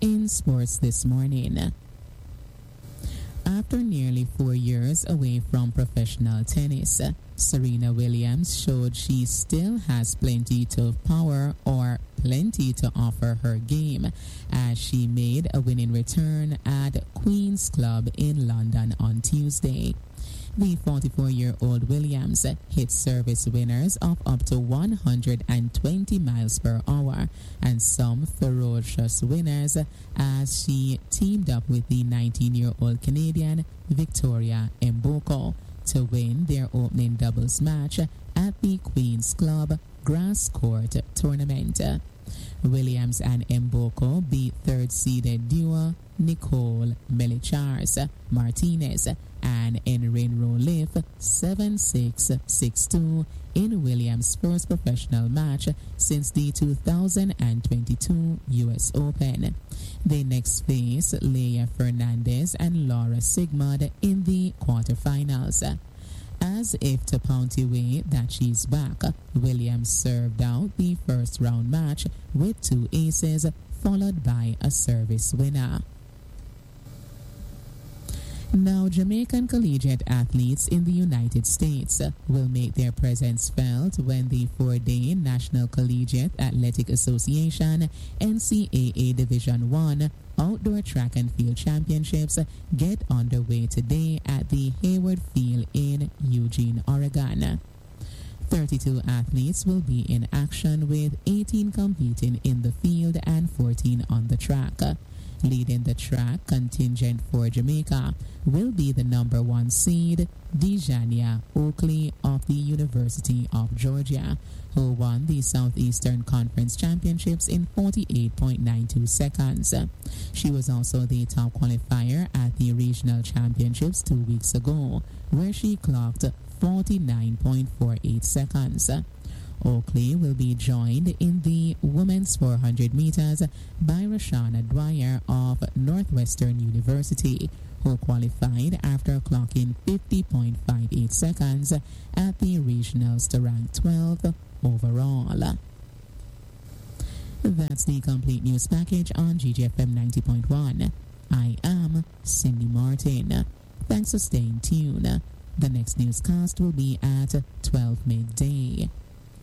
in sports this morning. After nearly 4 years away from professional tennis, Serena Williams showed she still has plenty of power or plenty to offer her game as she made a winning return at Queen's Club in London on Tuesday. The 44-year-old Williams hit service winners of up to 120 miles per hour and some ferocious winners as she teamed up with the 19-year-old Canadian Victoria Mboko to win their opening doubles match at the Queen's Club Grass Court Tournament. Williams and Mboko beat third-seeded duo Nicole Melichars Martinez and Enrin Rolif 7-6, 6-2 in Williams' first professional match since the 2022 U.S. Open. They next face Leia Fernandez and Laura Sigmund in the quarterfinals. As if to punctuate that she's back, Williams served out the first round match with 2 aces followed by a service winner. Now, Jamaican collegiate athletes in the United States will make their presence felt when the 4-day National Collegiate Athletic Association NCAA Division I Outdoor Track and Field Championships get underway today at the Hayward Field in Eugene, Oregon. 32 athletes will be in action with 18 competing in the field and 14 on the track. Leading the track contingent for Jamaica will be the number 1 seed, Dejania Oakley of the University of Georgia, who won the Southeastern Conference Championships in 48.92 seconds. She was also the top qualifier at the Regional Championships 2 weeks ago, where she clocked 49.48 seconds. Oakley will be joined in the women's 400 meters by Rashana Dwyer of Northwestern University, who qualified after clocking 50.58 seconds at the regionals to rank 12th overall. That's the complete news package on GGFM 90.1. I am Cindy Martin. Thanks for staying tuned. The next newscast will be at 12 midday.